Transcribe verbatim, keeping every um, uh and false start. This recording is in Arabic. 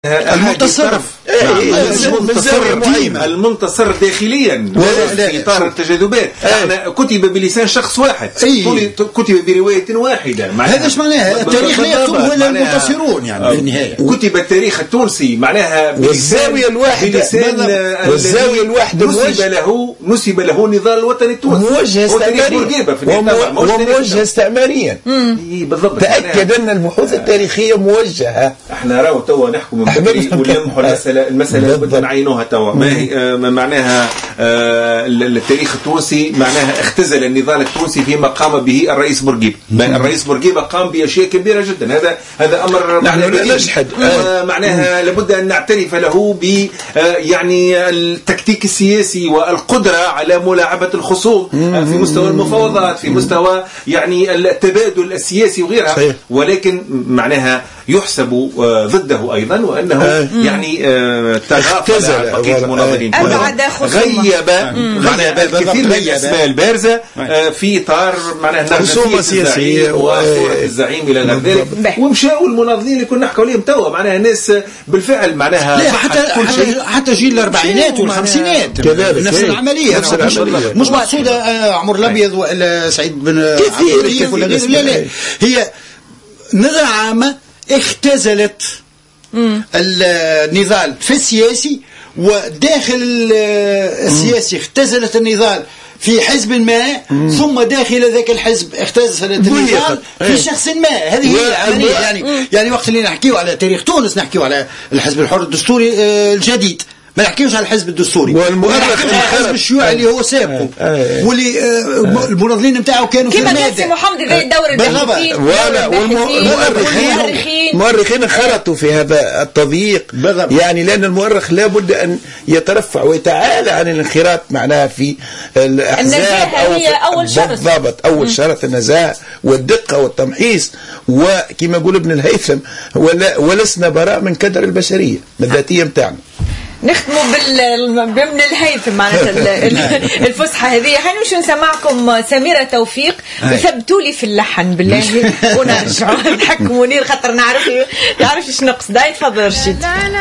المنتصر المنتصر داخليا في اطار التجاذبات. احنا كتب بلسان شخص واحد، كتب بروايه واحده. هذا ايش معناها؟ التاريخ لا يكتبه الا المنتصرون يعني في النهايه. كتب التاريخ التونسي معناها بالزاويه الواحده، والزاويه الواحده نسب له نسب له النضال الوطني التونسي، موجه استعماريا وموجه استعماريا بالضبط. تاكد ان البحوث التاريخيه موجهه. احنا راهو توا نحكم من بدري ولمحوا المساله المساله بدنا نعينوها توا. ما هي معناها التاريخ التونسي معناها اختزل النضال التونسي فيما قام به الرئيس بورقيبه. الرئيس بورقيبه قام باشياء كبيره جدا، هذا هذا امر نحن لا نجحد. معناها لابد ان نعترف له ب يعني التكتيك السياسي والقدره على ملاعبه الخصوم في مستوى المفاوضات، في مستوى يعني التبادل السياسي وغيرها. صحيح. ولكن معناها يحسب ضده ايضا وانه يعني تغافل عن بقيه المناظرين، غيب معناها الكثير من الاسماء البارزه في اطار معناها خصومه سياسيه وصوره الزعيم الى غير ذلك. ومشاو المناظرين اللي كنا نحكوا عليهم توا معناها ناس بالفعل معناها حتى حتى جيل الاربعينات والخمسينات نفس العمليه. نفس العمليه مش مقصوده عمر الابيض ولا سعيد بن كثير ولا غيره. لا لا هي نظرة عامة اختزلت النضال في السياسي، وداخل السياسي اختزلت النضال في حزب ما، ثم داخل ذاك الحزب اختزلت النضال في شخص ما. هذه هي العملية. يعني يعني وقت اللي نحكيه على تاريخ تونس نحكيه على الحزب الحر الدستوري الجديد، ما نحكيوش على الحزب الدستوري، والمؤرخ الحزب الشيوعي اللي هو سابقه واللي المناظرين نتاعو كانوا كما كان سي محمد زي دور الباحثين ولا والمؤرخين المؤرخين خلطوا في هذا التضييق. يعني لأن المؤرخ لابد أن يترفع ويتعالى عن الانخراط معناها في الأحزاب أو هي أول شرط. بالضبط أول شرط النزاهة والدقة والتمحيص. وكما يقول ابن الهيثم ولسنا براء من كدر البشرية الذاتية متاعنا. نختموا بابن الهيثم معناتها الفسحه هذه. حنمشي نسمعكم سميرة توفيق وثبتوا لي في اللحن بالله ونرجعوا نحكموا منير خاطر نعرف يعرف ايش نقصد. تفضل رشيد.